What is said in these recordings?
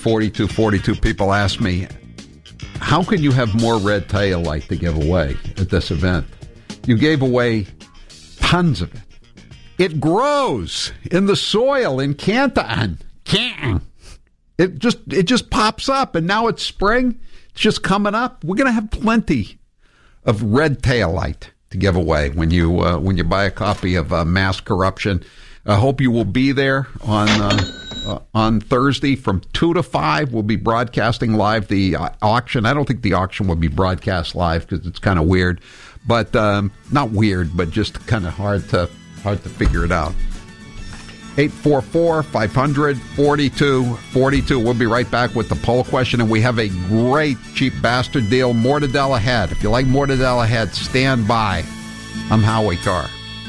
888-4242. People ask me, how can you have more red taillight to give away at this event? You gave away tons of it. It grows in the soil in Canton. It just pops up, and now it's spring. It's just coming up. We're going to have plenty of red taillight to give away when you buy a copy of Mass Corruption. I hope you will be there on Thursday from 2 to 5. We'll be broadcasting live the auction. I don't think the auction will be broadcast live because it's kind of weird, but not weird, but just kind of hard to figure it out. 844-500-4242. We'll be right back with the poll question, and we have a great cheap bastard deal. Mortadella ahead. If you like mortadella ahead, stand by. I'm Howie Carr.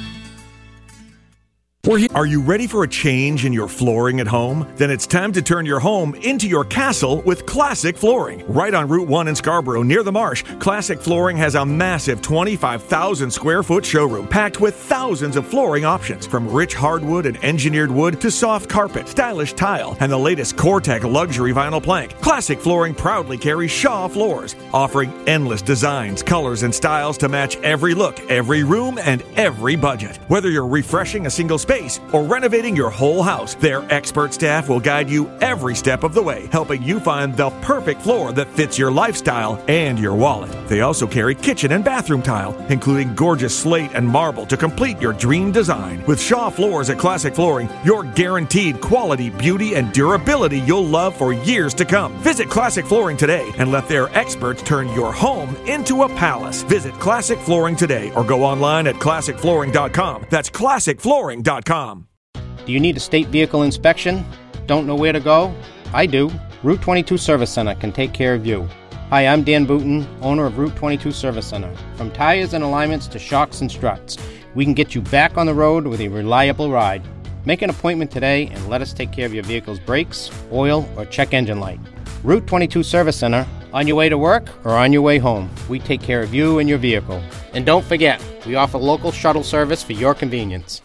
Are you ready for a change in your flooring at home? Then it's time to turn your home into your castle with Classic Flooring. Right on Route 1 in Scarborough, near the Marsh, Classic Flooring has a massive 25,000 square foot showroom packed with thousands of flooring options, from rich hardwood and engineered wood to soft carpet, stylish tile, and the latest Core-Tech luxury vinyl plank. Classic Flooring proudly carries Shaw floors, offering endless designs, colors, and styles to match every look, every room, and every budget. Whether you're refreshing a single space or renovating your whole house, their expert staff will guide you every step of the way, helping you find the perfect floor that fits your lifestyle and your wallet. They also carry kitchen and bathroom tile, including gorgeous slate and marble to complete your dream design. With Shaw Floors at Classic Flooring, you're guaranteed quality, beauty, and durability you'll love for years to come. Visit Classic Flooring today and let their experts turn your home into a palace. Visit Classic Flooring today or go online at classicflooring.com. That's classicflooring.com. Do you need a state vehicle inspection? Don't know where to go? I do. Route 22 Service Center can take care of you. Hi, I'm Dan Booton, owner of Route 22 Service Center. From tires and alignments to shocks and struts, we can get you back on the road with a reliable ride. Make an appointment today and let us take care of your vehicle's brakes, oil, or check engine light. Route 22 Service Center, on your way to work or on your way home, we take care of you and your vehicle. And don't forget, we offer local shuttle service for your convenience.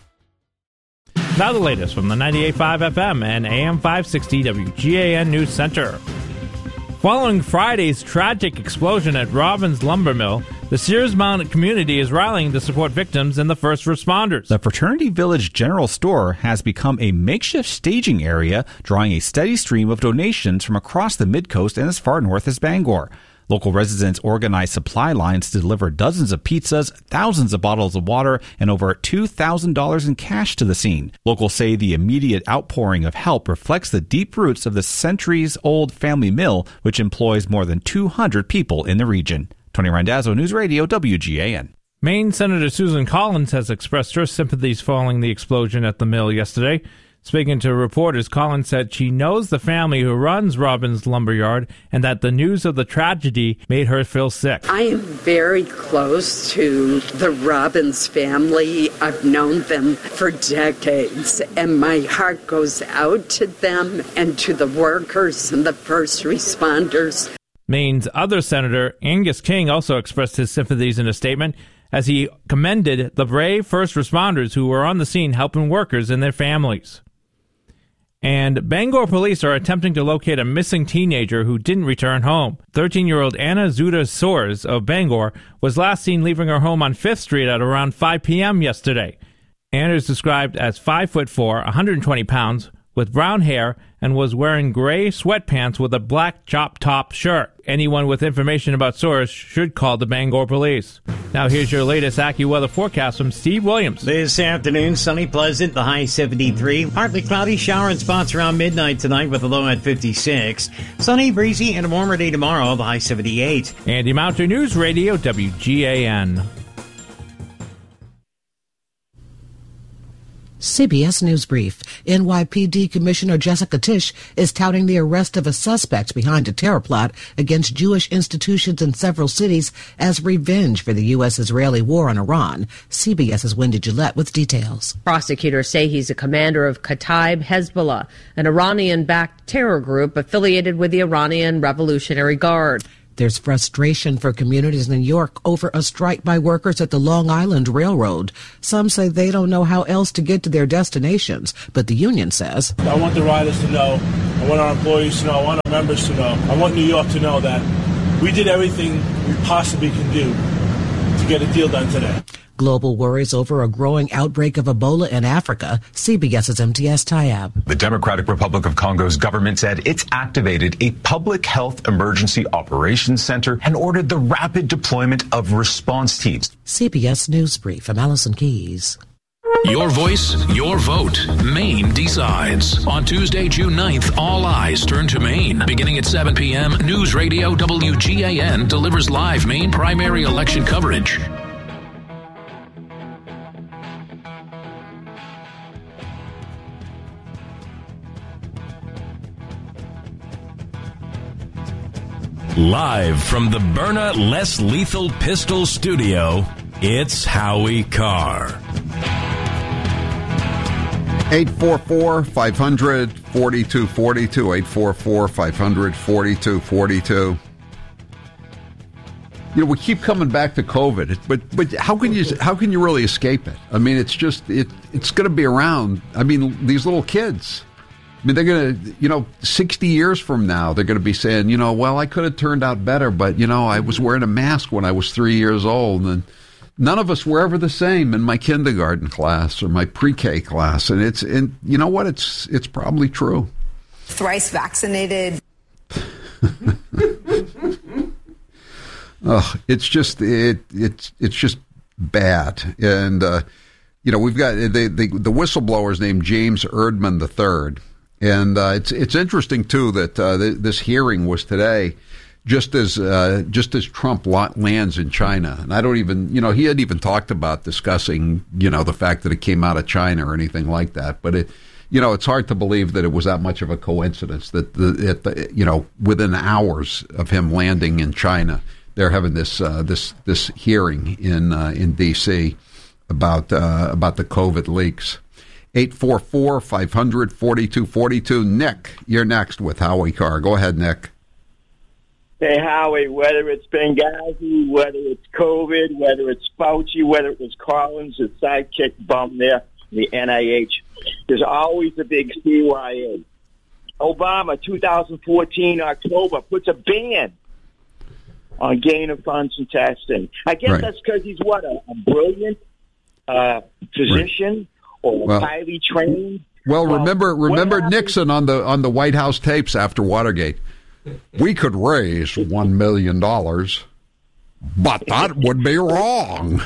Now the latest from the 98.5 FM and AM 560 WGAN News Center. Following Friday's tragic explosion at Robbins Lumber Mill, the Sears Mount community is rallying to support victims and the first responders. The Fraternity Village General Store has become a makeshift staging area, drawing a steady stream of donations from across the Mid-Coast and as far north as Bangor. Local residents organized supply lines to deliver dozens of pizzas, thousands of bottles of water, and over $2,000 in cash to the scene. Locals say the immediate outpouring of help reflects the deep roots of the centuries-old family mill, which employs more than 200 people in the region. Tony Randazzo, News Radio, WGAN. Maine Senator Susan Collins has expressed her sympathies following the explosion at the mill yesterday. Speaking to reporters, Collins said she knows the family who runs Robbins Lumberyard and that the news of the tragedy made her feel sick. I am very close to the Robbins family. I've known them for decades, and my heart goes out to them and to the workers and the first responders. Maine's other senator, Angus King, also expressed his sympathies in a statement as he commended the brave first responders who were on the scene helping workers and their families. And Bangor police are attempting to locate a missing teenager who didn't return home. 13-year-old Anna Zuda Soares of Bangor was last seen leaving her home on 5th Street at around 5 p.m. yesterday. Anna is described as 5'4", 120 pounds, with brown hair, and was wearing gray sweatpants with a black chop-top shirt. Anyone with information about Soares should call the Bangor police. Now here's your latest AccuWeather forecast from Steve Williams. This afternoon, sunny, pleasant, the high 73. Partly cloudy, shower in spots around midnight tonight with a low at 56. Sunny, breezy, and a warmer day tomorrow, the high 78. Andy Mountain, News Radio, WGAN. CBS News Brief. NYPD Commissioner Jessica Tisch is touting the arrest of a suspect behind a terror plot against Jewish institutions in several cities as revenge for the U.S.-Israeli war on Iran. CBS's Wendy Gillette with details. Prosecutors say he's a commander of Kataib Hezbollah, an Iranian-backed terror group affiliated with the Iranian Revolutionary Guard. There's frustration for communities in New York over a strike by workers at the Long Island Railroad. Some say they don't know how else to get to their destinations, but the union says, I want the riders to know, I want our employees to know, I want our members to know, I want New York to know that we did everything we possibly can do to get a deal done today. Global worries over a growing outbreak of Ebola in Africa. CBS's MTS Tayab. The Democratic Republic of Congo's government said it's activated a public health emergency operations center and ordered the rapid deployment of response teams. CBS News Brief. I'm Allison Keyes. Your voice, your vote. Maine decides. On Tuesday, June 9th, all eyes turn to Maine. Beginning at 7 p.m., News Radio WGAN delivers live Maine primary election coverage. Live from the Byrna Less Lethal Pistol Studio, it's Howie Carr. 844-500-4242, 844-500-4242. You know, we keep coming back to COVID, but how can you really escape it? I mean, it's just it's going to be around. I mean, these little kids. I mean, they're going to, 60 years from now, they're going to be saying, well, I could have turned out better, but, I was wearing a mask when I was 3 years old, and none of us were ever the same in my kindergarten class or my pre-K class. And you know what? It's probably true. Thrice vaccinated. Oh, it's just bad. And, we've got the whistleblower's named James Erdman III. And it's interesting too that this hearing was today, just as Trump lands in China, and I don't even he hadn't even talked about discussing the fact that it came out of China or anything like that. But it's hard to believe that it was that much of a coincidence that within hours of him landing in China, they're having this hearing in D.C. about the COVID leaks. 844-500-4242. Nick, you're next with Howie Carr. Go ahead, Nick. Hey, Howie, whether it's Benghazi, whether it's COVID, whether it's Fauci, whether it was Collins, the sidekick bum there, the NIH, there's always a big CYA. Obama, 2014, October, puts a ban on gain of function testing. I guess that's because he's a brilliant physician. Right. Or highly trained. Well, remember Nixon on the White House tapes after Watergate. We could raise $1 million, but that would be wrong.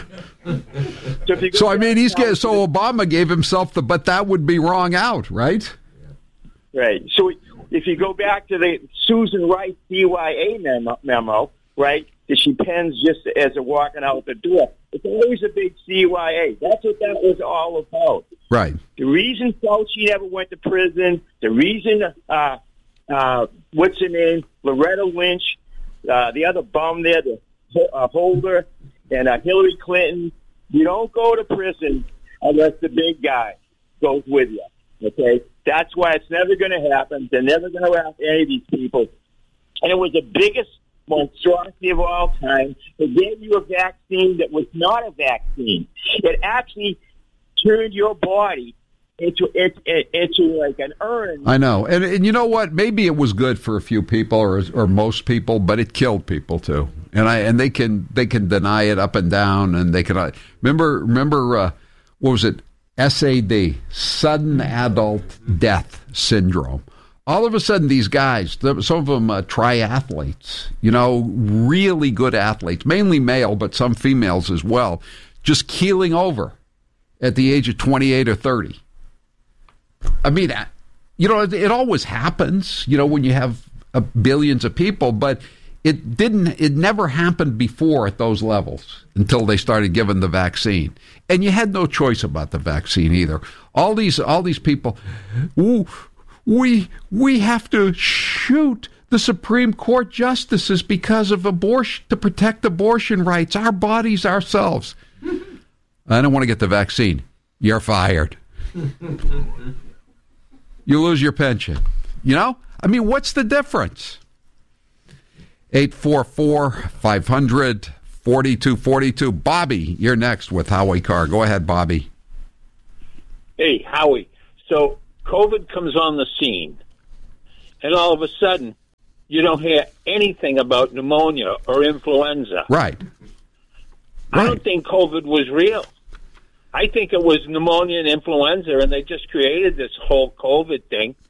So Obama gave himself but that would be wrong out, right? Right. So if you go back to the Susan Rice CYA memo, right, that she pens just as they're walking out the door. It's always a big CYA. That's what that was all about. Right. The reason Fauci never went to prison, the reason, what's her name, Loretta Lynch, the other bum there, the Holder, and Hillary Clinton, you don't go to prison unless the big guy goes with you. Okay? That's why it's never going to happen. They're never going to have any of these people. And it was the biggest monstrosity of all time. They gave you a vaccine that was not a vaccine. It actually turned your body into like an urn. I know, and you know what? Maybe it was good for a few people or most people, but it killed people too. And they can deny it up and down, and they can remember what was it? SAD, sudden adult death syndrome. All of a sudden, these guys, some of them triathletes, really good athletes, mainly male, but some females as well, just keeling over at the age of 28 or 30. I mean, it always happens, when you have billions of people, but it never happened before at those levels until they started giving the vaccine. And you had no choice about the vaccine either. All these people, We have to shoot the Supreme Court justices because of abortion, to protect abortion rights, our bodies, ourselves. I don't want to get the vaccine. You're fired. You lose your pension. I mean, what's the difference? 844-500-4242. Bobby, you're next with Howie Carr. Go ahead, Bobby. Hey, Howie. So COVID comes on the scene, and all of a sudden, you don't hear anything about pneumonia or influenza. Right. I don't think COVID was real. I think it was pneumonia and influenza, and they just created this whole COVID thing